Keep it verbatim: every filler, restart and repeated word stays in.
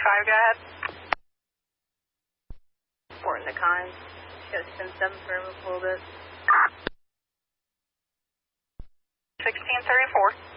five, go ahead. Four in the con. Just ten seven for a little bit. sixteen thirty-four.